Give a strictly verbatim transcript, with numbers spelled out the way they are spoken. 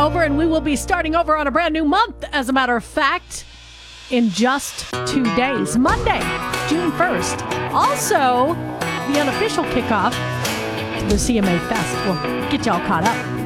over, and we will be starting over on a brand new month, as a matter of fact, in just two days. Monday, June first. Also, the unofficial kickoff to the C M A Fest. We'll get y'all caught up.